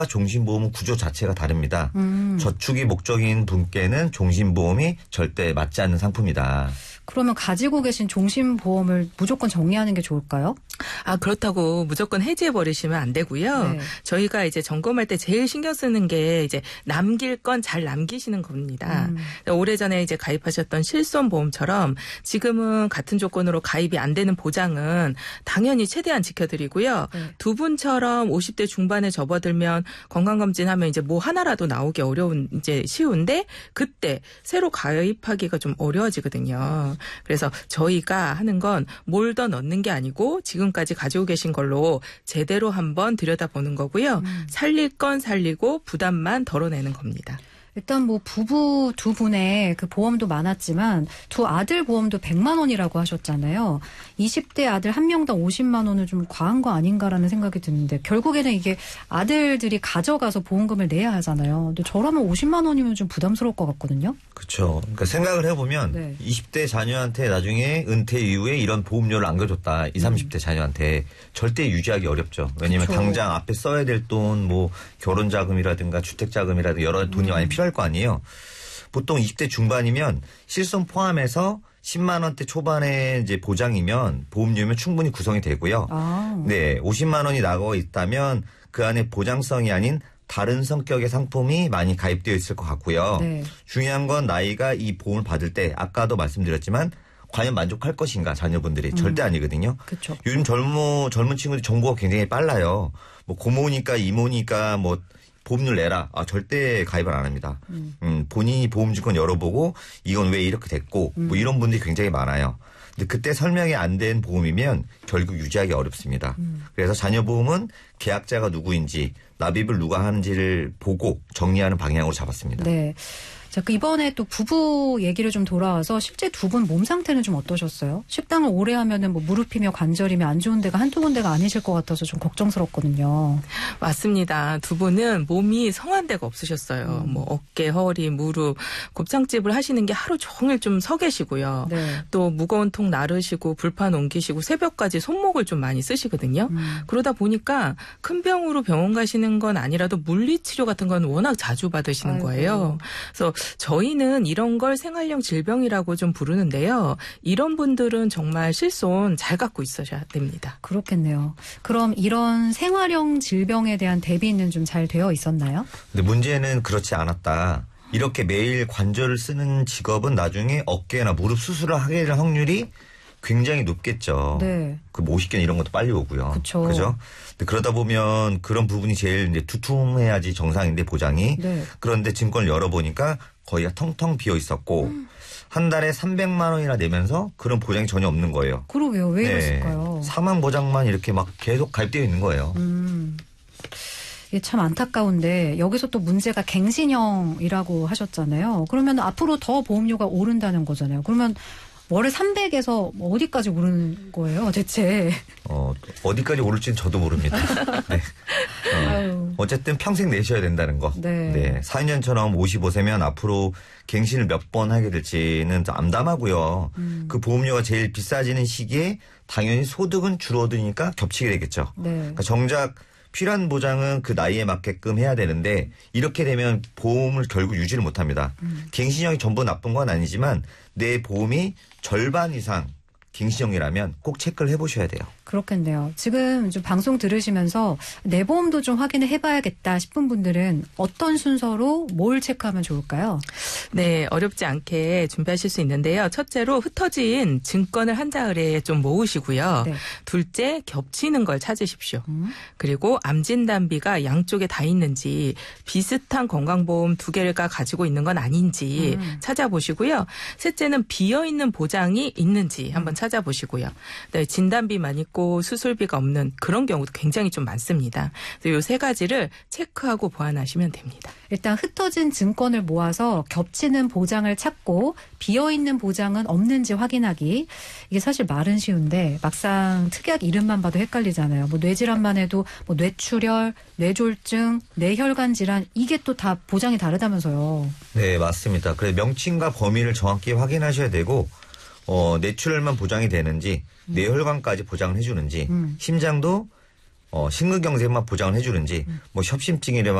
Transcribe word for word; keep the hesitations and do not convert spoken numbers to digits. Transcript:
종신보험은 구조 자체가 다릅니다. 음. 저축이 목적인 분께는 종신보험이 절대 맞지 않는 상품이다. 그러면 가지고 계신 종신보험을 무조건 정리하는 게 좋을까요? 아, 그렇다고 무조건 해지해버리시면 안 되고요. 네. 저희가 이제 점검할 때 제일 신경 쓰는 게 이제 남길 건 잘 남기시는 겁니다. 음. 오래전에 이제 가입하셨던 실손보험처럼 지금은 같은 조건으로 가입이 안 되는 보장은 당연히 최대한 지켜드리고요. 네. 두 분처럼 오십 대 중반에 접어들면 건강검진하면 이제 뭐 하나라도 나오기 어려운, 이제 쉬운데 그때 새로 가입하기가 좀 어려워지거든요. 그래서 저희가 하는 건 뭘 더 넣는 게 아니고 지금까지 가지고 계신 걸로 제대로 한번 들여다보는 거고요. 음. 살릴 건 살리고 부담만 덜어내는 겁니다. 일단 뭐 부부 두 분의 그 보험도 많았지만 두 아들 보험도 백만 원이라고 하셨잖아요. 이십 대 아들 한 명당 오십만 원은 좀 과한 거 아닌가라는 생각이 드는데 결국에는 이게 아들들이 가져가서 보험금을 내야 하잖아요. 근데 저라면 오십만 원이면 좀 부담스러울 것 같거든요. 그렇죠. 그러니까 생각을 해보면 네. 이십 대 자녀한테 나중에 은퇴 이후에 이런 보험료를 안겨줬다. 이십, 삼십 대 자녀한테 절대 유지하기 어렵죠. 왜냐하면 그쵸. 당장 앞에 써야 될 돈, 뭐 결혼자금이라든가 주택자금이라든가 여러 돈이 음. 많이 필요할 거 아니에요. 보통 이십 대 중반이면 실손 포함해서 십만 원대 초반에 이제 보장이면 보험료면 충분히 구성이 되고요. 아. 네, 오십만 원이 나가 있다면 그 안에 보장성이 아닌 다른 성격의 상품이 많이 가입되어 있을 것 같고요. 네. 중요한 건 나이가 이 보험을 받을 때 아까도 말씀드렸지만 과연 만족할 것인가 자녀분들이 음. 절대 아니거든요. 그렇죠. 요즘 젊은 젊은 친구들이 정보가 굉장히 빨라요. 뭐 고모니까 이모니까 뭐 보험료 내라. 아, 절대 가입을 안 합니다. 음. 음, 본인이 보험증권 열어보고 이건 왜 이렇게 됐고 음. 뭐 이런 분들이 굉장히 많아요. 근데 그때 설명이 안 된 보험이면 결국 유지하기 어렵습니다. 음. 그래서 자녀 보험은 계약자가 누구인지 납입을 누가 하는지를 보고 정리하는 방향으로 잡았습니다. 네. 자, 그 이번에 또 부부 얘기를 좀 돌아와서 실제 두 분 몸 상태는 좀 어떠셨어요? 식당을 오래 하면은 뭐 무릎이며 관절이며 안 좋은 데가 한두 군데가 아니실 것 같아서 좀 걱정스럽거든요. 맞습니다. 두 분은 몸이 성한 데가 없으셨어요. 음. 뭐 어깨, 허리, 무릎, 곱창집을 하시는 게 하루 종일 좀 서 계시고요. 네. 또 무거운 통 나르시고 불판 옮기시고 새벽까지 손목을 좀 많이 쓰시거든요. 음. 그러다 보니까 큰 병으로 병원 가시는 건 아니라도 물리치료 같은 건 워낙 자주 받으시는 아이고. 거예요. 그래서 저희는 이런 걸 생활형 질병이라고 좀 부르는데요. 이런 분들은 정말 실손 잘 갖고 있으셔야 됩니다. 그렇겠네요. 그럼 이런 생활형 질병에 대한 대비는 좀 잘 되어 있었나요? 근데 문제는 그렇지 않았다. 이렇게 매일 관절을 쓰는 직업은 나중에 어깨나 무릎 수술을 하게 될 확률이 굉장히 높겠죠. 네. 그 모식견 이런 것도 빨리 오고요. 그쵸. 그죠? 근데 그러다 보면 그런 부분이 제일 이제 두툼해야지 정상인데 보장이. 네. 그런데 증권을 열어보니까 거의가 텅텅 비어 있었고 음. 한 달에 삼백만 원이나 내면서 그런 보장이 전혀 없는 거예요. 그러게요. 왜 이랬을까요? 사망 보장만 이렇게 막 계속 가입되어 있는 거예요. 음. 이게 참 안타까운데 여기서 또 문제가 갱신형이라고 하셨잖아요. 그러면 앞으로 더 보험료가 오른다는 거잖아요. 그러면 월에 삼백에서 어디까지 오르는 거예요, 대체? 어, 어디까지 오를지는 저도 모릅니다. 네. 어, 아유. 어쨌든 평생 내셔야 된다는 거. 네. 네. 사인연처럼 오십오 세면 앞으로 갱신을 몇 번 하게 될지는 암담하고요. 음. 그 보험료가 제일 비싸지는 시기에 당연히 소득은 줄어드니까 겹치게 되겠죠. 네. 그러니까 정작 필요한 보장은 그 나이에 맞게끔 해야 되는데 이렇게 되면 보험을 결국 유지를 못합니다. 음. 갱신형이 전부 나쁜 건 아니지만 내 보험이 절반 이상 갱신형이라면 꼭 체크를 해보셔야 돼요. 그렇겠네요. 지금 좀 방송 들으시면서 내 보험도 좀 확인을 해봐야겠다 싶은 분들은 어떤 순서로 뭘 체크하면 좋을까요? 네, 어렵지 않게 준비하실 수 있는데요. 첫째로 흩어진 증권을 한 자리에 좀 모으시고요. 네. 둘째, 겹치는 걸 찾으십시오. 음. 그리고 암진단비가 양쪽에 다 있는지 비슷한 건강보험 두 개가 가지고 있는 건 아닌지 음. 찾아보시고요. 셋째는 비어있는 보장이 있는지 한번 찾아보시고요. 네, 진단비만 있고 수술비가 없는 그런 경우도 굉장히 좀 많습니다. 이 세 가지를 체크하고 보완하시면 됩니다. 일단 흩어진 증권을 모아서 겹치는 보장을 찾고 비어있는 보장은 없는지 확인하기. 이게 사실 말은 쉬운데 막상 특약 이름만 봐도 헷갈리잖아요. 뭐 뇌질환만 해도 뭐 뇌출혈, 뇌졸중, 뇌혈관 질환 이게 또 다 보장이 다르다면서요. 네, 맞습니다. 그래서 명칭과 범위를 정확히 확인하셔야 되고 어, 뇌출혈만 보장이 되는지 음. 뇌혈관까지 보장을 해주는지 음. 심장도 어, 심근경색만 보장을 해주는지 뭐 협심증이나